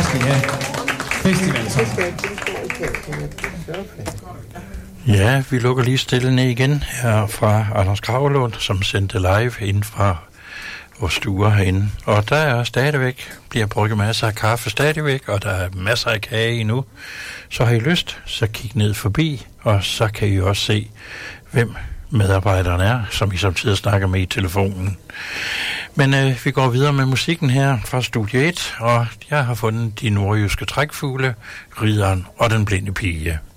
skal have festival sammen. Ja, vi lukker lige stille ned igen her fra Anders Gravlund, som sendte live ind fra vores stuer herinde. Og der er stadigvæk, bliver brygget masser af kaffe stadigvæk, og der er masser af kage endnu. Så har I lyst, så kig ned forbi, og så kan I også se, hvem medarbejderen er, som I samtidig snakker med i telefonen. Men vi går videre med musikken her fra Studie 1, og jeg har fundet de nordjyske trækfugle, Ridderen og den blinde pige.